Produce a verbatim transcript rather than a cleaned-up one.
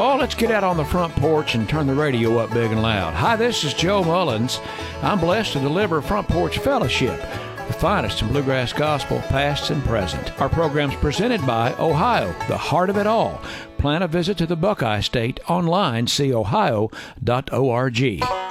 Oh, let's get out on the front porch and turn the radio up big and loud. Hi, this is Joe Mullins. I'm blessed to deliver Front Porch Fellowship, the finest in bluegrass gospel, past and present. Our program's presented by Ohio, the heart of it all. Plan a visit to the Buckeye State online, see ohio dot org.